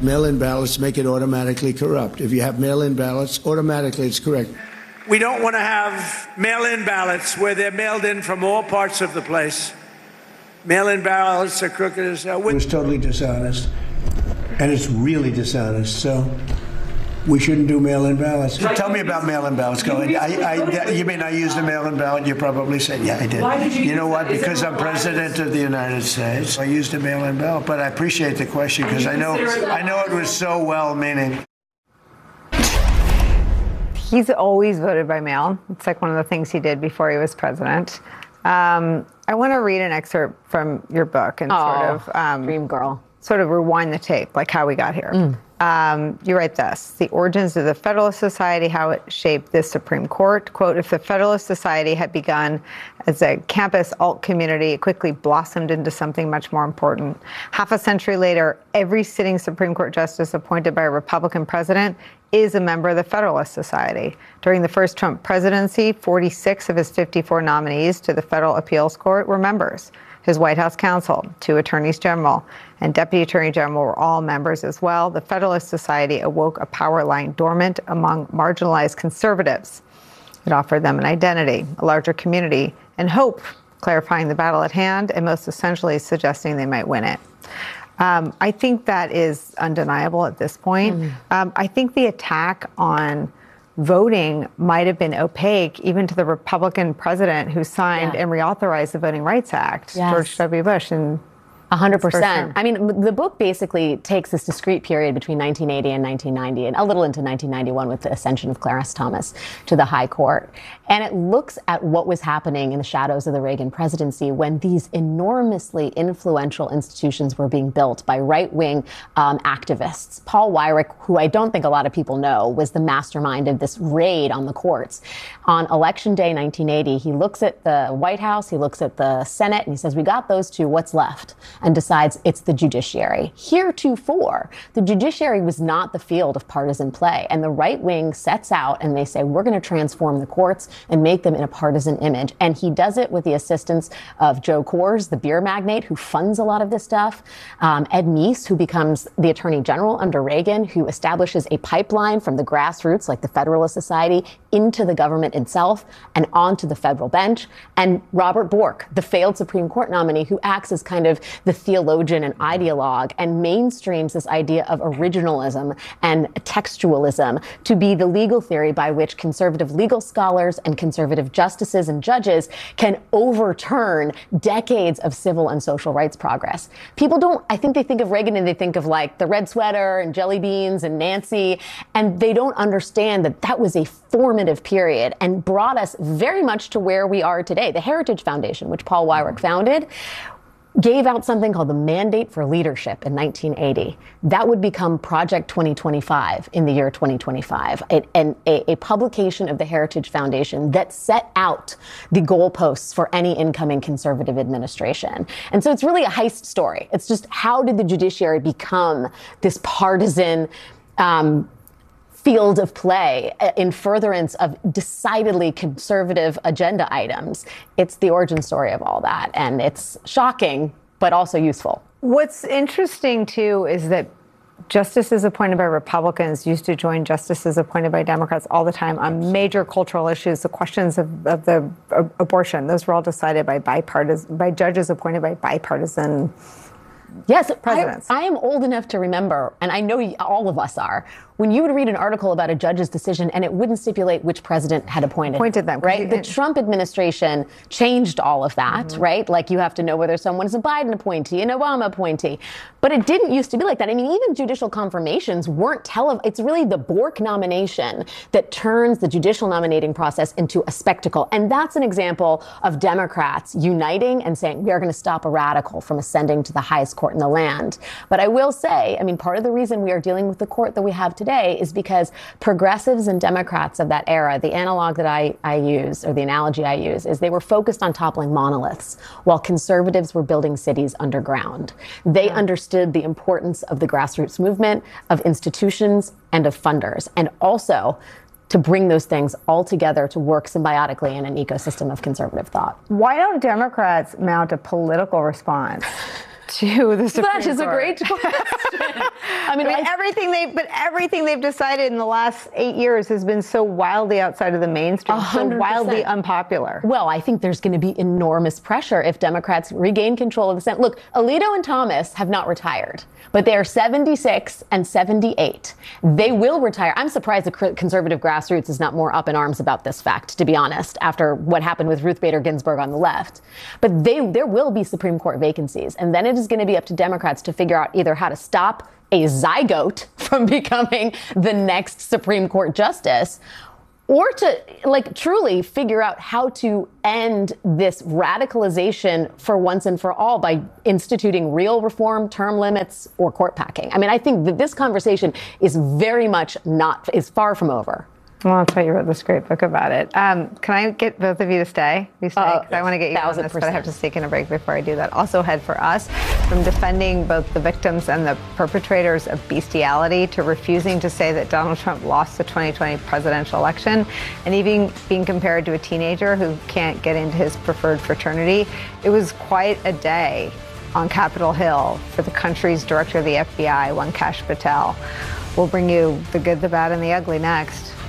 Mail-in ballots make it automatically corrupt. If you have mail-in ballots, automatically it's correct. We don't want to have mail-in ballots where they're mailed in from all parts of the place. Mail-in ballots are crooked as hell. It was totally dishonest, and it's really dishonest, so we shouldn't do mail-in ballots. Tell me about mail-in ballots. Go ahead. You mean I used a mail-in ballot? You probably said, yeah, I did. Why did you know what? Because I'm president of the United States. I used a mail-in ballot, but I appreciate the question because I know it was so well-meaning. He's always voted by mail. It's like one of the things he did before he was president. I want to read an excerpt from your book and Dream Girl. Sort of rewind the tape, like how we got here. You write this: the origins of the Federalist Society, how it shaped this Supreme Court. Quote, if the Federalist Society had begun as a campus alt community, it quickly blossomed into something much more important. Half a century later, every sitting Supreme Court justice appointed by a Republican president is a member of the Federalist Society. During the first Trump presidency, 46 of his 54 nominees to the Federal Appeals Court were members. His White House counsel, 2 attorneys general, and deputy attorney general were all members as well. The Federalist Society awoke a power lying dormant among marginalized conservatives. It offered them an identity, a larger community, and hope, clarifying the battle at hand, and most essentially suggesting they might win it. I think that is undeniable at this point. I think the attack on voting might have been opaque even to the Republican president who signed and reauthorized the Voting Rights Act, George W. Bush. And 100%. I mean, the book basically takes this discrete period between 1980 and 1990 and a little into 1991 with the ascension of Clarence Thomas to the high court. And it looks at what was happening in the shadows of the Reagan presidency when these enormously influential institutions were being built by right-wing activists. Paul Weyrich, who I don't think a lot of people know, was the mastermind of this raid on the courts. On Election Day 1980, he looks at the White House, he looks at the Senate, and he says, we got those two, what's left? And decides it's the judiciary. Heretofore, the judiciary was not the field of partisan play. And the right wing sets out and they say, we're going to transform the courts and make them in a partisan image. And he does it with the assistance of Joe Coors, the beer magnate who funds a lot of this stuff. Ed Meese, who becomes the attorney general under Reagan, who establishes a pipeline from the grassroots, like the Federalist Society, into the government itself and onto the federal bench. And Robert Bork, the failed Supreme Court nominee, who acts as kind of the theologian and ideologue and mainstreams this idea of originalism and textualism to be the legal theory by which conservative legal scholars and conservative justices and judges can overturn decades of civil and social rights progress. People don't, I think they think of Reagan and they think of like the red sweater and jelly beans and Nancy, and they don't understand that that was a formative period and brought us very much to where we are today. The Heritage Foundation, which Paul Weyrich founded, gave out something called the Mandate for Leadership in 1980. That would become Project 2025 in the year 2025, a publication of the Heritage Foundation that set out the goalposts for any incoming conservative administration. And so it's really a heist story. It's just, how did the judiciary become this partisan field of play in furtherance of decidedly conservative agenda items? It's the origin story of all that. And it's shocking, but also useful. What's interesting, too, is that justices appointed by Republicans used to join justices appointed by Democrats all the time on major cultural issues. The questions of the abortion, those were all decided by judges appointed by bipartisan presidents. I am old enough to remember, and I know all of us are, when you would read an article about a judge's decision and it wouldn't stipulate which president had appointed them, right? The Trump administration changed all of that, right? Like, you have to know whether someone is a Biden appointee, an Obama appointee. But it didn't used to be like that. I mean, even judicial confirmations weren't it's really the Bork nomination that turns the judicial nominating process into a spectacle. And that's an example of Democrats uniting and saying, we are going to stop a radical from ascending to the highest court in the land. But I will say, I mean, part of the reason we are dealing with the court that we have today is because progressives and Democrats of that era, the analog that I use, or the analogy I use, is they were focused on toppling monoliths while conservatives were building cities underground. They understood the importance of the grassroots movement, of institutions, and of funders, and also to bring those things all together to work symbiotically in an ecosystem of conservative thought. Why don't Democrats mount a political response to the Supreme Court? That is a great question. I mean, everything they've decided in the last 8 years has been so wildly outside of the mainstream, so 100%. wildly unpopular. Well, I think there's going to be enormous pressure if Democrats regain control of the Senate. Look, Alito and Thomas have not retired, but they are 76 and 78. They will retire. I'm surprised the conservative grassroots is not more up in arms about this fact, to be honest, after what happened with Ruth Bader Ginsburg on the left. But there will be Supreme Court vacancies, and then it is going to be up to Democrats to figure out either how to stop a zygote from becoming the next Supreme Court justice, or to truly figure out how to end this radicalization for once and for all by instituting real reform, term limits, or court packing. I mean, I think that this conversation is is far from over. Well, that's why you wrote this great book about it. Can I get both of you to stay? Because I want to get you on this, but I have to take in a break before I do that. Also, Head for Us, from defending both the victims and the perpetrators of bestiality to refusing to say that Donald Trump lost the 2020 presidential election, and even being compared to a teenager who can't get into his preferred fraternity. It was quite a day on Capitol Hill for the country's director of the FBI, one Kash Patel. We'll bring you the good, the bad, and the ugly next.